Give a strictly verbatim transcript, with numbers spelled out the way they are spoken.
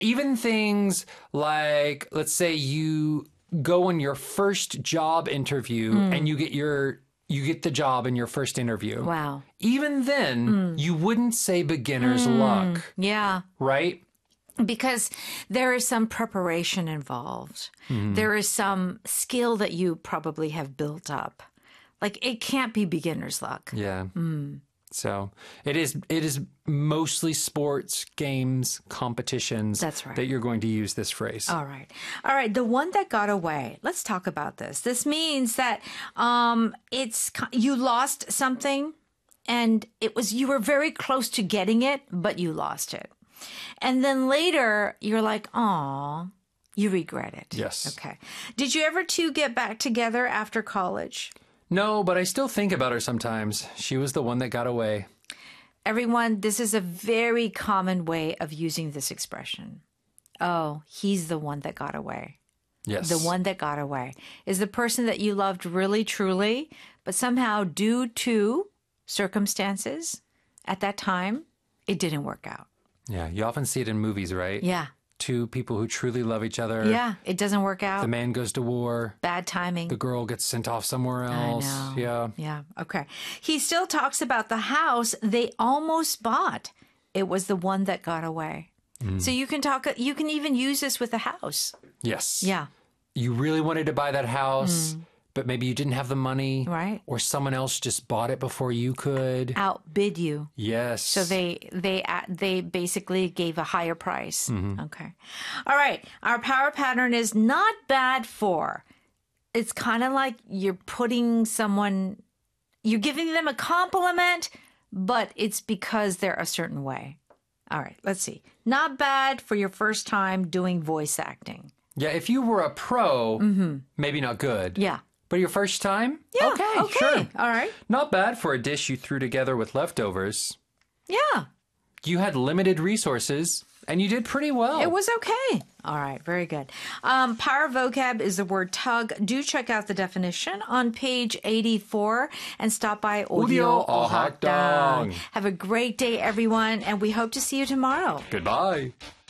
even things like, let's say you go on your first job interview mm. and you get your you get the job in your first interview. Wow. Even then, mm. you wouldn't say beginner's mm. luck. Yeah. Right? Because there is some preparation involved. Mm. There is some skill that you probably have built up. Like, it can't be beginner's luck. Yeah. Mm. So it is it is mostly sports, games, competitions. That's right. That you're going to use this phrase. All right. All right. The one that got away. Let's talk about this. This means that um, it's you lost something and it was you were very close to getting it, but you lost it. And then later you're like, "Aw, you regret it." Yes. Okay. Did you ever two get back together after college? No, but I still think about her sometimes. She was the one that got away. Everyone, this is a very common way of using this expression. Oh, he's the one that got away. Yes. The one that got away is the person that you loved really, truly, but somehow due to circumstances at that time, it didn't work out. Yeah, you often see it in movies, right? Yeah. Two people who truly love each other. Yeah, it doesn't work out. The man goes to war. Bad timing. The girl gets sent off somewhere else. I know. Yeah. Yeah. Okay. He still talks about the house they almost bought. It was the one that got away. Mm. So you can talk, you can even use this with a house. Yes. Yeah. You really wanted to buy that house, mm. but maybe you didn't have the money. Right. Or someone else just bought it before you could. Outbid you. Yes. So they they they basically gave a higher price. Mm-hmm. Okay. All right. Our power pattern is not bad for. It's kind of like you're putting someone, you're giving them a compliment, but it's because they're a certain way. All right. Let's see. Not bad for your first time doing voice acting. Yeah. If you were a pro, mm-hmm. maybe not good. Yeah. But your first time? Yeah. Okay, okay. Sure. All right. Not bad for a dish you threw together with leftovers. Yeah. You had limited resources, and you did pretty well. It was okay. All right. Very good. Um, power vocab is the word tug. Do check out the definition on page eighty-four and stop by Audio Ohakdang. Have a great day, everyone, and we hope to see you tomorrow. Goodbye.